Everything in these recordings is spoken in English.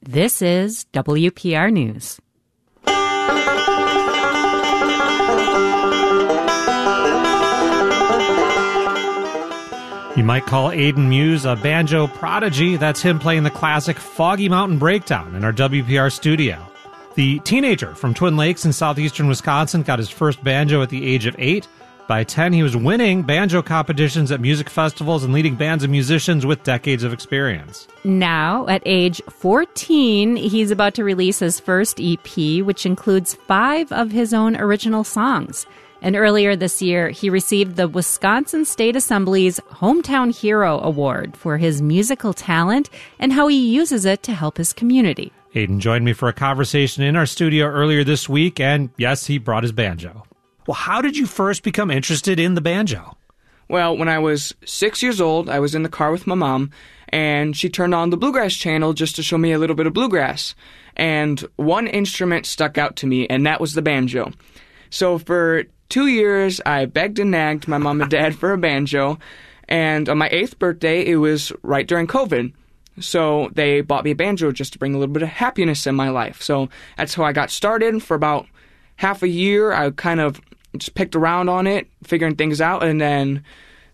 This is WPR News. You might call Aiden Muse a banjo prodigy. That's him playing the classic Foggy Mountain Breakdown in our WPR studio. The teenager from Twin Lakes in southeastern Wisconsin got his first banjo at the age of 8. By 10, he was winning banjo competitions at music festivals and leading bands of musicians with decades of experience. Now, at age 14, he's about to release his first EP, which includes 5 of his own original songs. And earlier this year, he received the Wisconsin State Assembly's Hometown Hero Award for his musical talent and how he uses it to help his community. Aiden joined me for a conversation in our studio earlier this week, and yes, he brought his banjo. Well, how did you first become interested in the banjo? Well, when I was 6 years old, I was in the car with my mom, and she turned on the Bluegrass channel just to show me a little bit of bluegrass. And one instrument stuck out to me, and that was the banjo. So for 2 years, I begged and nagged my mom and dad for a banjo, and on my 8th birthday, it was right during COVID. So they bought me a banjo just to bring a little bit of happiness in my life. So that's how I got started. For about half a year, I kind of just picked around on it, figuring things out, and then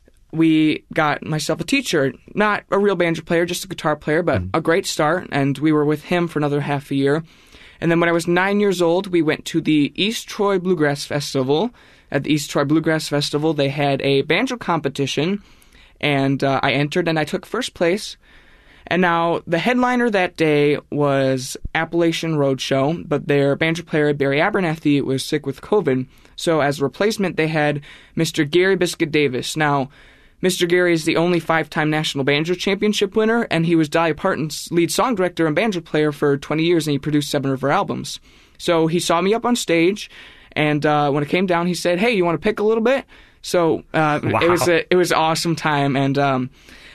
we got myself a teacher. Not a real banjo player, just a guitar player, but a great start, and we were with him for another half a year. And then when I was 9 years old, we went to the East Troy Bluegrass Festival. At the East Troy Bluegrass Festival, they had a banjo competition, and I entered and I took first place. And now the headliner that day was Appalachian Roadshow, but their banjo player, Barry Abernathy, was sick with COVID. So as a replacement, they had Mr. Gary Biscuit Davis. Now, Mr. Gary is the only 5-time National Banjo Championship winner, and he was Dolly Parton's lead song director and banjo player for 20 years, and he produced 7 of her albums. So he saw me up on stage, and when it came down, he said, "Hey, you want to pick a little bit?" So Wow. it was an awesome time, and